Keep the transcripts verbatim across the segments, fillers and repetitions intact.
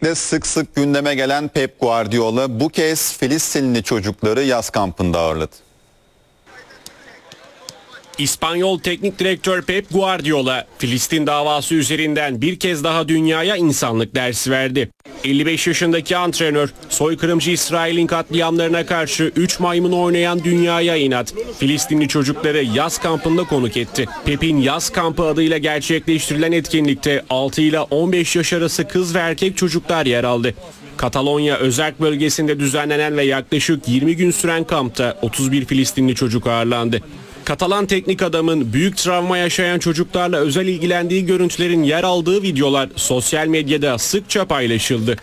Özellikle sık sık gündeme gelen Pep Guardiola bu kez Filistinli çocukları yaz kampında ağırladı. İspanyol Teknik Direktör Pep Guardiola, Filistin davası üzerinden bir kez daha dünyaya insanlık dersi verdi. elli beş yaşındaki antrenör, soykırımcı İsrail'in katliamlarına karşı üç maymun oynayan dünyaya inat, Filistinli çocukları yaz kampında konuk etti. Pep'in yaz kampı adıyla gerçekleştirilen etkinlikte altı ile on beş yaş arası kız ve erkek çocuklar yer aldı. Katalonya özerk bölgesinde düzenlenen ve yaklaşık yirmi gün süren kampta otuz bir Filistinli çocuk ağırlandı. Katalan teknik adamın büyük travma yaşayan çocuklarla özel ilgilendiği görüntülerin yer aldığı videolar sosyal medyada sıkça paylaşıldı.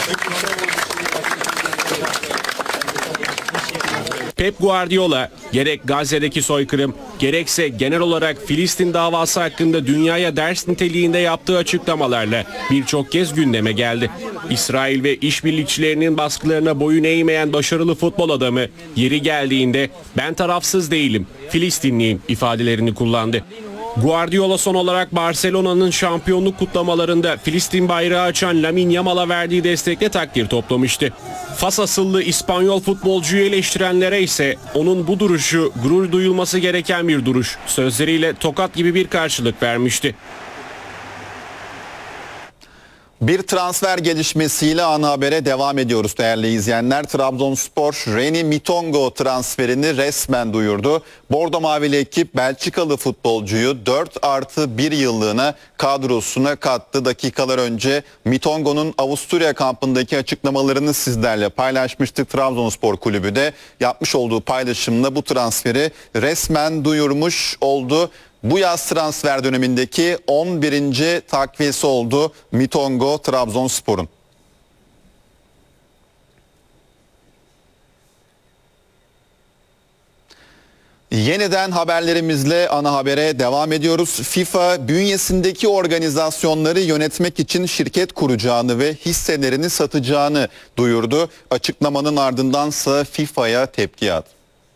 Pep Guardiola, gerek Gazze'deki soykırım, gerekse genel olarak Filistin davası hakkında dünyaya ders niteliğinde yaptığı açıklamalarla birçok kez gündeme geldi. İsrail ve işbirlikçilerinin baskılarına boyun eğmeyen başarılı futbol adamı, yeri geldiğinde "ben tarafsız değilim, Filistinliyim" ifadelerini kullandı. Guardiola son olarak Barcelona'nın şampiyonluk kutlamalarında Filistin bayrağı açan Lamine Yamal'a verdiği destekle takdir toplamıştı. Fas asıllı İspanyol futbolcuyu eleştirenlere ise onun bu duruşu gurur duyulması gereken bir duruş sözleriyle tokat gibi bir karşılık vermişti. Bir transfer gelişmesiyle ana habere devam ediyoruz değerli izleyenler. Trabzonspor Reni Mitongo transferini resmen duyurdu. Bordo Mavili ekip Belçikalı futbolcuyu dört artı bir yıllığına kadrosuna kattı. Dakikalar önce Mitongo'nun Avusturya kampındaki açıklamalarını sizlerle paylaşmıştık. Trabzonspor kulübü de yapmış olduğu paylaşımla bu transferi resmen duyurmuş oldu. Bu yaz transfer dönemindeki on birinci takviyesi oldu Mitongo Trabzonspor'un. Yeniden haberlerimizle ana habere devam ediyoruz. FIFA bünyesindeki organizasyonları yönetmek için şirket kuracağını ve hisselerini satacağını duyurdu. Açıklamanın ardındansa FIFA'ya tepki yağdı.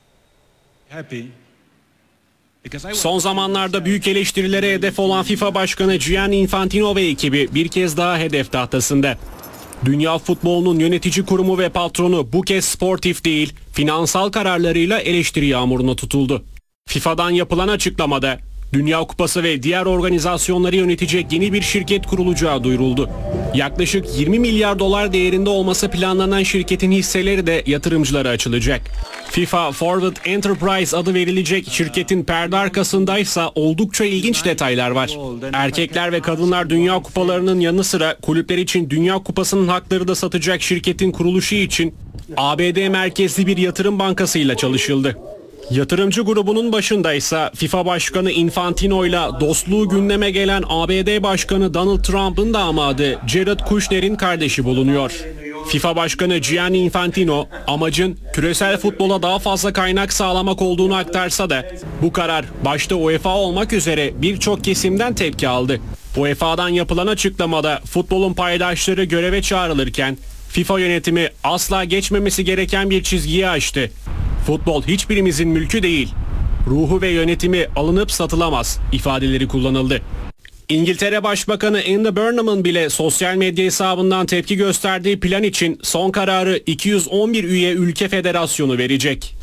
Son zamanlarda büyük eleştirilere hedef olan FIFA Başkanı Gianni Infantino ve ekibi bir kez daha hedef tahtasında. Dünya futbolunun yönetici kurumu ve patronu bu kez sportif değil, finansal kararlarıyla eleştiri yağmuruna tutuldu. FIFA'dan yapılan açıklamada Dünya Kupası ve diğer organizasyonları yönetecek yeni bir şirket kurulacağı duyuruldu. Yaklaşık yirmi milyar dolar değerinde olması planlanan şirketin hisseleri de yatırımcılara açılacak. FIFA Forward Enterprise adı verilecek şirketin perde arkasındaysa oldukça ilginç detaylar var. Erkekler ve kadınlar Dünya Kupalarının yanı sıra kulüpler için Dünya Kupası'nın hakları da satacak şirketin kuruluşu için A B D merkezli bir yatırım bankasıyla çalışıldı. Yatırımcı grubunun başındaysa FIFA Başkanı Infantino ile dostluğu gündeme gelen A B D Başkanı Donald Trump'ın damadı Jared Kushner'in kardeşi bulunuyor. FIFA Başkanı Gianni Infantino amacın küresel futbola daha fazla kaynak sağlamak olduğunu aktarsa da bu karar başta UEFA olmak üzere birçok kesimden tepki aldı. U E F A'dan yapılan açıklamada futbolun paydaşları göreve çağrılırken FIFA yönetimi asla geçmemesi gereken bir çizgiyi aştı. Futbol hiçbirimizin mülkü değil, ruhu ve yönetimi alınıp satılamaz ifadeleri kullanıldı. İngiltere Başbakanı Andy Burnham'ın bile sosyal medya hesabından tepki gösterdiği plan için son kararı iki yüz on bir üye ülke federasyonu verecek.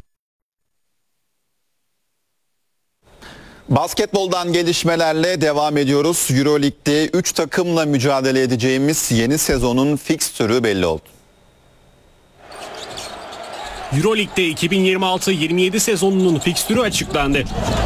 Basketboldan gelişmelerle devam ediyoruz. Euroleague'de üç takımla mücadele edeceğimiz yeni sezonun fikstürü belli oldu. Euroleague'de iki bin yirmi altı yirmi yedi sezonunun fikstürü açıklandı.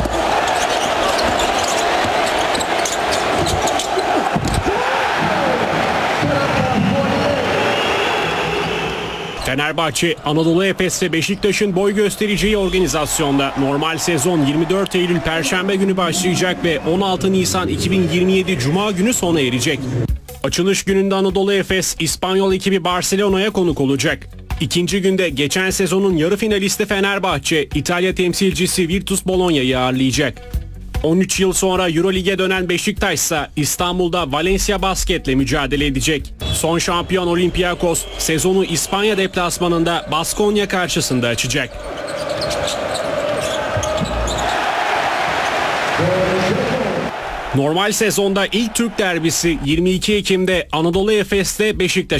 Fenerbahçe, Anadolu Efes ve Beşiktaş'ın boy göstereceği organizasyonda normal sezon yirmi dört Eylül Perşembe günü başlayacak ve on altı Nisan iki bin yirmi yedi Cuma günü sona erecek. Açılış gününde Anadolu Efes, İspanyol ekibi Barcelona'ya konuk olacak. İkinci günde geçen sezonun yarı finalisti Fenerbahçe, İtalya temsilcisi Virtus Bologna'yı ağırlayacak. on üç yıl sonra Euroleague'e dönen Beşiktaş ise İstanbul'da Valencia Basket'le mücadele edecek. Son şampiyon Olympiakos sezonu İspanya deplasmanında Baskonya karşısında açacak. Normal sezonda ilk Türk derbisi yirmi iki Ekim'de Anadolu Efes'te Beşiktaş